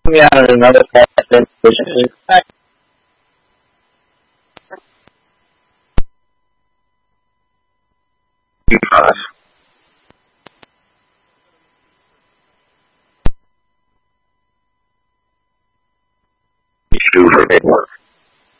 me out on another position. Issue for network.